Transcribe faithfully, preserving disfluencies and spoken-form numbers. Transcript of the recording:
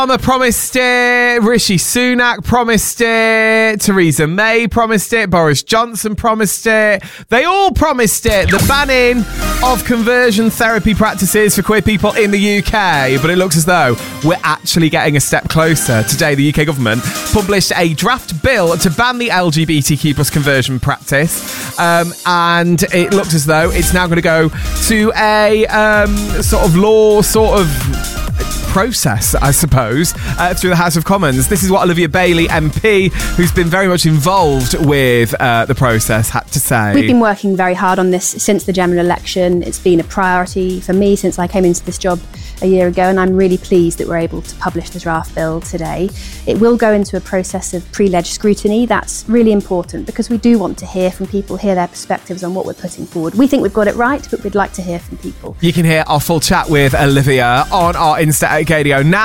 Obama promised it, Rishi Sunak promised it, Theresa May promised it, Boris Johnson promised it. They all promised it, the banning of conversion therapy practices for queer people in the U K. But it looks as though we're actually getting a step closer. Today, the U K government published a draft bill to ban the L G B T Q plus conversion practice. Um, and it looks as though it's now going to go to a um, sort of law sort of process, I suppose, uh, through the House of Commons. This is what Olivia Bailey, M P, who's been very much involved with uh, the process, had to say. We've been working very hard on this since the general election. It's been a priority for me since I came into this job a year ago, and I'm really pleased that we're able to publish the draft bill today. It will go into a process of pre-leg scrutiny. That's really important because we do want to hear from people, hear their perspectives on what we're putting forward. We think we've got it right, but we'd like to hear from people. You can hear our full chat with Olivia on our Insta at Gadio now.